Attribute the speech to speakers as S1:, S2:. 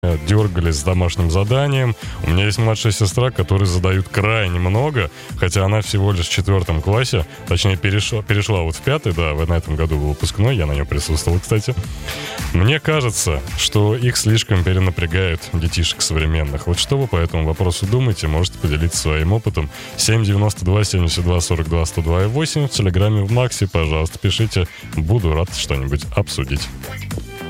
S1: дергались с домашним заданием. У меня есть младшая сестра, которой задают крайне много, хотя она всего лишь в 4 классе, точнее перешла вот в 5, да, на этом году был выпускной, я на нем присутствовал, кстати. Мне кажется, что их слишком перенапрягают детишек современных. Вот что вы по этому вопросу думаете, можете поделиться своим опытом. 792 72 42 102 8 в Телеграме в Максе, пожалуйста, пишите, буду рад что-нибудь обсудить.